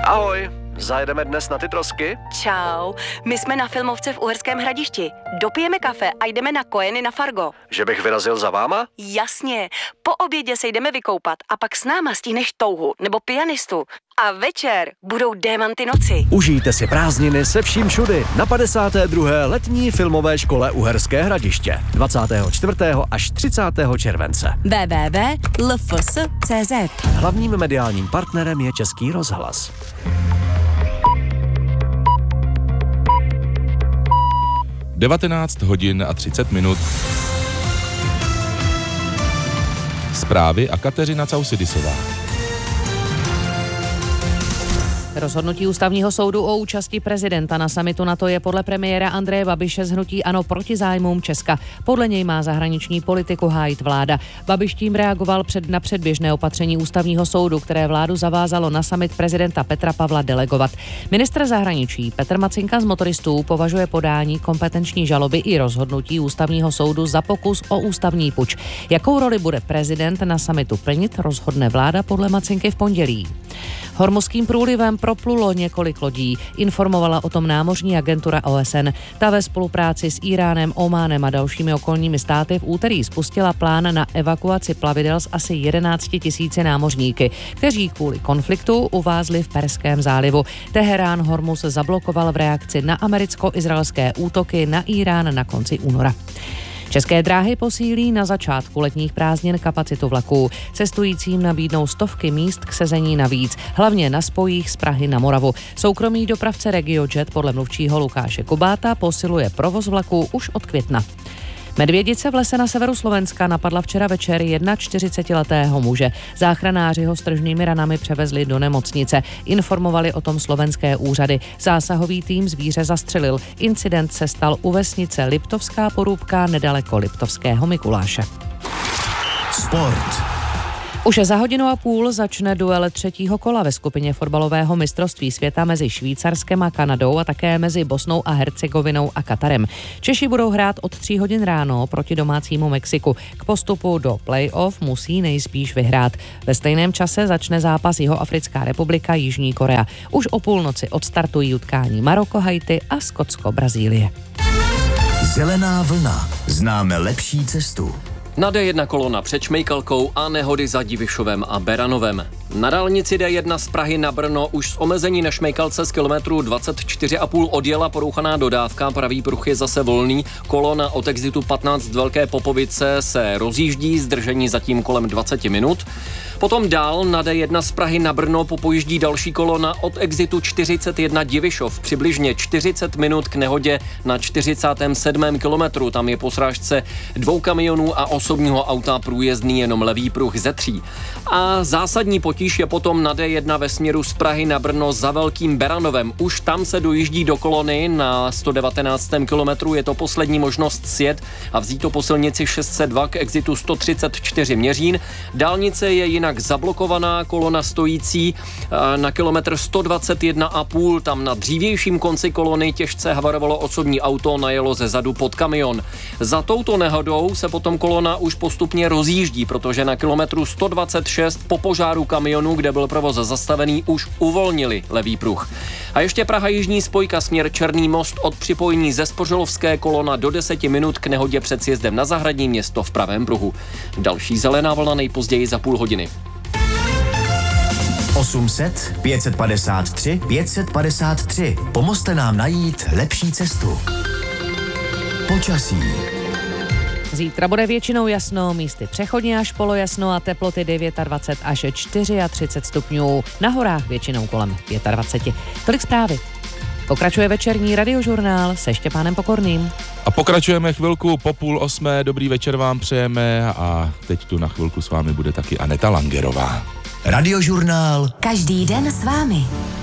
Ahoj, zajedeme dnes na ty trosky? Čau, my jsme na filmovce v Uherském Hradišti. Dopijeme kafe a jdeme na Kojeny na Fargo. Že bych vyrazil za váma? Jasně, po obědě se jdeme vykoupat a pak s náma stihneš touhu nebo pianistu. A večer budou Démanty noci. Užijte si prázdniny se vším všudy na 52. letní filmové škole Uherské Hradiště 24. až 30. července. www.lfs.cz. Hlavním mediálním partnerem je Český rozhlas. Devatenáct hodin a 30 minut. Zprávy a Kateřina Causidisová. Rozhodnutí Ústavního soudu o účasti prezidenta na summitu NATO je podle premiéra Andreje Babiše z hnutí ANO proti zájmům Česka. Podle něj má zahraniční politiku hájit vláda. Babiš tím reagoval na předběžné opatření Ústavního soudu, které vládu zavázalo na summit prezidenta Petra Pavla delegovat. Ministr zahraničí Petr Macinka z Motoristů považuje podání kompetenční žaloby i rozhodnutí Ústavního soudu za pokus o ústavní puč. Jakou roli bude prezident na summitu plnit, rozhodne vláda podle Macinky v pondělí. Hormuzským průlivem proplulo několik lodí, informovala o tom námořní agentura OSN. Ta ve spolupráci s Íránem, Ománem a dalšími okolními státy v úterý spustila plán na evakuaci plavidel s asi 11 000 námořníky, kteří kvůli konfliktu uvázli v Perském zálivu. Teherán Hormuz zablokoval v reakci na americko-izraelské útoky na Írán na konci února. České dráhy posílí na začátku letních prázdnin kapacitu vlaků. Cestujícím nabídnou stovky míst k sezení navíc, hlavně na spojích z Prahy na Moravu. Soukromý dopravce RegioJet podle mluvčího Lukáše Kubáta posiluje provoz vlaků už od května. Medvědice v lese na severu Slovenska napadla včera večer 41letého muže. Záchranáři ho s tržními ranami převezli do nemocnice. Informovali o tom slovenské úřady. Zásahový tým zvíře zastřelil. Incident se stal u vesnice Liptovská Porůbka nedaleko Liptovského Mikuláše. Sport. Už za hodinu a půl začne duel třetího kola ve skupině fotbalového mistrovství světa mezi Švýcarskem a Kanadou a také mezi Bosnou a Hercegovinou a Katarem. Češi budou hrát od 3 hodin ráno proti domácímu Mexiku. K postupu do play-off musí nejspíš vyhrát. Ve stejném čase začne zápas Jihoafrická republika Jižní Korea. Už o půlnoci odstartují utkání Maroko, Haiti a Skotsko, Brazílie. Zelená vlna. Známe lepší cestu. Na D1 kolona před Šmejkalkou a nehody za Divišovem a Beranovem. Na dálnici D1 z Prahy na Brno už z omezení na Šmejkalce z kilometru 24,5 odjela porouchaná dodávka, pravý pruh je zase volný, kolona od exitu 15 z Velké Popovice se rozjíždí, zdržení zatím kolem 20 minut. Potom dál na D1 z Prahy na Brno popojíždí další kolona od exitu 41 Divišov, přibližně 40 minut k nehodě na 47. kilometru, tam je po srážce 2 kamionů a osobního auta průjezdný jenom levý pruh ze 3. A zásadní potíž je potom na D1 ve směru z Prahy na Brno za Velkým Beranovem. Už tam se dojíždí do kolony na 119. kilometru, je to poslední možnost sjet a vzít to po silnici 602 k exitu 134 Měřín. Dálnice je jinak zablokovaná, kolona stojící na kilometr 121,5, tam na dřívějším konci kolony těžce havarovalo osobní auto, najelo ze zadu pod kamion. Za touto nehodou se potom kolona už postupně rozjíždí, protože na kilometru 126 po požáru kamionu, kde byl provoz zastavený, už uvolnili levý pruh. A ještě Praha jižní spojka směr Černý most od připojení ze Spořilovské, kolona do 10 minut k nehodě před sjezdem na Zahradní Město v pravém pruhu. Další zelená vlna nejpozději za půl hodiny. 800 553 553. Pomozte nám najít lepší cestu. Počasí. Zítra bude většinou jasno, místy přechodně až polojasno a teploty 29 až 34 stupňů. Na horách většinou kolem 25. Tolik zprávy. Pokračuje večerní radiožurnál se Štěpánem Pokorným. A pokračujeme chvilku po 7:30. Dobrý večer vám přejeme a teď tu na chvilku s vámi bude taky Aneta Langerová. Radiožurnál. Každý den s vámi.